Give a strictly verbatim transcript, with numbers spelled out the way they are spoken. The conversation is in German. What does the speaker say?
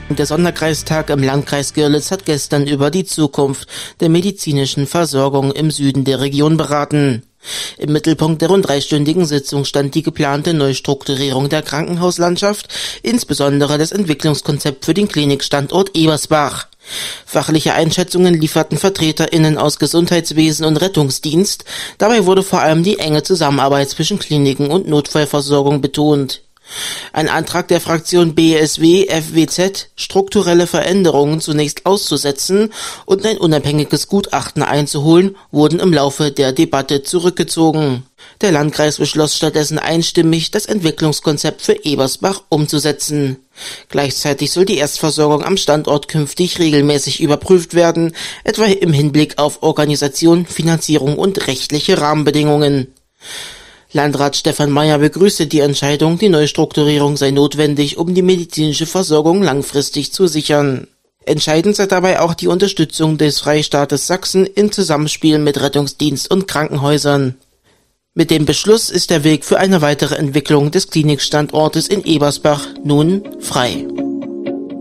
Der Sonderkreistag im Landkreis Görlitz hat gestern über die Zukunft der medizinischen Versorgung im Süden der Region beraten. Im Mittelpunkt der rund dreistündigen Sitzung stand die geplante Neustrukturierung der Krankenhauslandschaft, insbesondere das Entwicklungskonzept für den Klinikstandort Ebersbach. Fachliche Einschätzungen lieferten VertreterInnen aus Gesundheitswesen und Rettungsdienst. Dabei wurde vor allem die enge Zusammenarbeit zwischen Kliniken und Notfallversorgung betont. Ein Antrag der Fraktion B S W F W Z, strukturelle Veränderungen zunächst auszusetzen und ein unabhängiges Gutachten einzuholen, wurden im Laufe der Debatte zurückgezogen. Der Landkreis beschloss stattdessen einstimmig, das Entwicklungskonzept für Ebersbach umzusetzen. Gleichzeitig soll die Erstversorgung am Standort künftig regelmäßig überprüft werden, etwa im Hinblick auf Organisation, Finanzierung und rechtliche Rahmenbedingungen. Landrat Stefan Meyer begrüßte die Entscheidung, die Neustrukturierung sei notwendig, um die medizinische Versorgung langfristig zu sichern. Entscheidend sei dabei auch die Unterstützung des Freistaates Sachsen im Zusammenspiel mit Rettungsdienst und Krankenhäusern. Mit dem Beschluss ist der Weg für eine weitere Entwicklung des Klinikstandortes in Ebersbach nun frei.